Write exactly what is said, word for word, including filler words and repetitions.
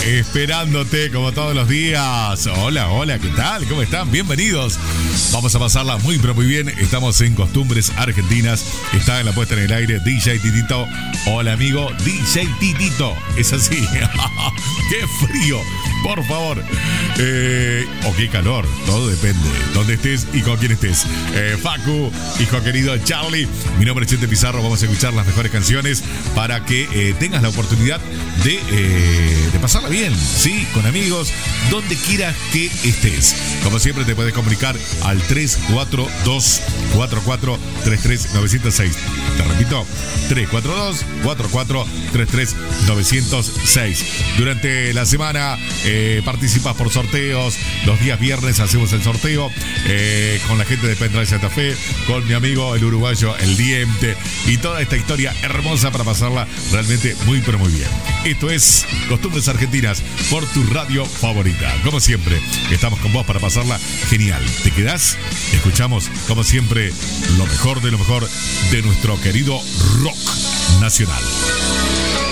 Esperándote como todos los días. Hola, hola, ¿qué tal? ¿Cómo están? Bienvenidos. Vamos a pasarla muy pero muy bien. Estamos en Costumbres Argentinas. Está en la puesta en el aire D J Titito. Hola amigo, D J Titito. Es así. ¡Qué frío! Por favor. Eh, o qué calor. Todo depende. Dónde estés y con quién estés. Eh, Facu, hijo querido Charlie. Mi nombre es Chente Pizarro. Vamos a escuchar las mejores canciones para que eh, tengas la oportunidad de, eh, de pasarla bien, ¿sí? Con amigos, donde quieras que estés. Como siempre te puedes comunicar al tres cuatro dos, cuatro cuatro tres tres nueve cero seis. Te repito, tres cuatro dos, cuatro cuatro tres tres nueve cero seis. Durante la semana eh, participas por sorteos. Los días viernes hacemos el sorteo eh, con la gente de Pendrive Santa Fe, con mi amigo el uruguayo El Diente y toda esta historia hermosa para pasarla realmente muy pero muy bien. Esto es Costumbres Argentinas por tu radio favorita. Como siempre, estamos con vos para pasarla genial. ¿Te quedás? Escuchamos, como siempre, lo mejor de lo mejor de nuestro querido rock nacional.